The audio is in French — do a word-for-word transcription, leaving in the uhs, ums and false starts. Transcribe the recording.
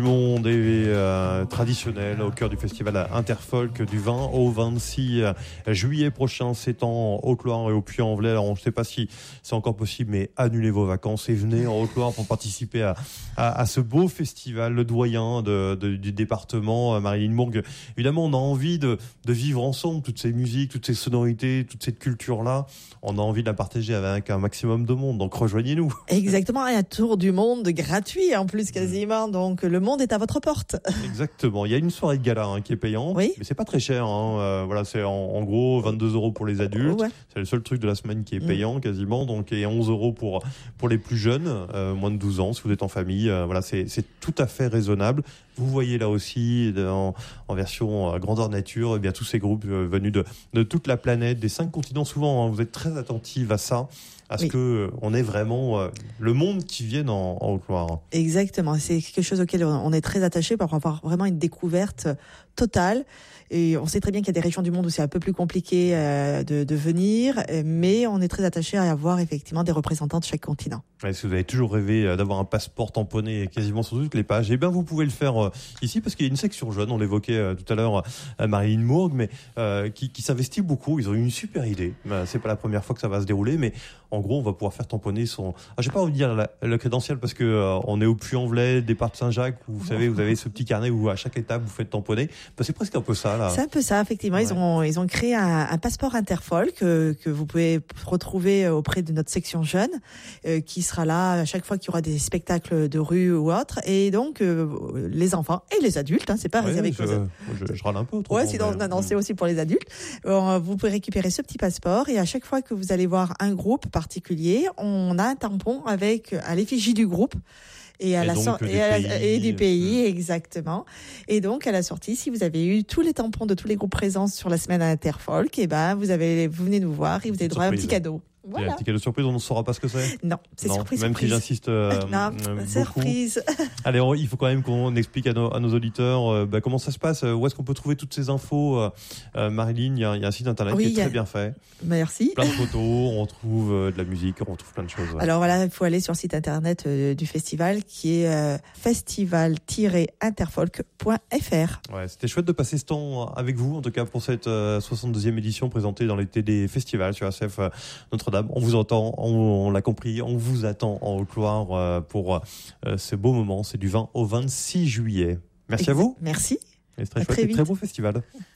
Le monde est euh, traditionnel au cœur du festival Interfolk du vingt au vingt-six juillet prochain. C'est en Haute-Loire et au Puy-en-Velay. Alors on ne sait pas si c'est encore possible, mais annulez vos vacances et venez en Haute-Loire pour participer à, à, à ce beau festival, le doyen de, de, du département, Marilyn Mourgue. Évidemment, on a envie de, de vivre ensemble toutes ces musiques, toutes ces sonorités, toute cette culture-là. On a envie de la partager avec un maximum de monde. Donc rejoignez-nous. Exactement, un tour du monde gratuit en plus quasiment. Donc le monde est à votre porte. Exactement. Il y a une soirée de gala hein, qui est payante, oui. mais c'est pas très cher. Hein. Euh, voilà, c'est en, en gros vingt-deux euros pour les adultes. Ouais. C'est le seul truc de la semaine qui est payant mmh. quasiment. Donc et onze euros pour pour les plus jeunes, euh, moins de douze ans, si vous êtes en famille. Euh, voilà, c'est c'est tout à fait raisonnable. Vous voyez là aussi en, en version euh, grandeur nature, eh bien tous ces groupes euh, venus de de toute la planète, des cinq continents. Souvent, hein, vous êtes très attentifs à ça. À ce oui. que on est vraiment euh, le monde qui vienne en, en Haute-Loire. Exactement, c'est quelque chose auquel on est très attaché pour avoir vraiment une découverte totale. Et on sait très bien qu'il y a des régions du monde où c'est un peu plus compliqué euh, de, de venir, mais on est très attaché à avoir effectivement des représentants de chaque continent. Ouais, si vous avez toujours rêvé d'avoir un passeport tamponné quasiment sur toutes les pages, eh bien vous pouvez le faire euh, ici parce qu'il y a une section jeune. On l'évoquait euh, tout à l'heure à Marilyn Mourgue, mais euh, qui, qui s'investit beaucoup. Ils ont eu une super idée. Euh, c'est pas la première fois que ça va se dérouler, mais en gros, on va pouvoir faire tamponner son. Ah, je vais pas vous dire la, le crédentiel parce que euh, on est au Puy-en-Velay, départ de Saint-Jacques. Où, vous savez, vous avez ce petit carnet où à chaque étape vous faites tamponner. Bah, c'est presque un peu ça là. C'est un peu ça, effectivement. Ouais. Ils ont ils ont créé un, un passeport Interfolk que, que vous pouvez retrouver auprès de notre section jeune, euh, qui sera là à chaque fois qu'il y aura des spectacles de rue ou autre. Et donc euh, les enfants et les adultes, hein, c'est pas ouais, réservé je, aux je, je râle un peu. Ouais, sinon, non, non, c'est aussi pour les adultes. Euh, vous pouvez récupérer ce petit passeport et à chaque fois que vous allez voir un groupe particulier, on a un tampon avec à l'effigie du groupe. Et, à et, la donc, so- et, à, pays, et du pays, euh... exactement. Et donc, à la sortie, si vous avez eu tous les tampons de tous les groupes présents sur la semaine à Interfolk, et ben, vous avez, vous venez nous voir et vous avez droit à un petit cadeau. Voilà. Il y a un petit cadeau surprise, on ne saura pas ce que c'est. Non, c'est non, surprise. Même surprise. si j'insiste euh, non, beaucoup. surprise. Allez, on, il faut quand même qu'on explique à nos, à nos auditeurs euh, bah, comment ça se passe, où est-ce qu'on peut trouver toutes ces infos. Euh, euh, Marilyn, il y, y a un site internet oui, qui est a... très bien fait. Merci. Plein de photos, on retrouve euh, de la musique, on retrouve plein de choses. Ouais. Alors voilà, il faut aller sur le site internet euh, du festival qui est euh, festival tiret interfolk point f r. Ouais, c'était chouette de passer ce temps avec vous, en tout cas pour cette euh, soixante-deuxième édition présentée dans les T D Festivals sur A C F euh, Notre-Dame. On vous entend. On, on l'a compris, on vous attend en Haute-Loire euh, pour euh, ce beau moment. C'est du vingt au vingt-six juillet. Merci à vous. Merci. Et c'est très chouette et très beau festival.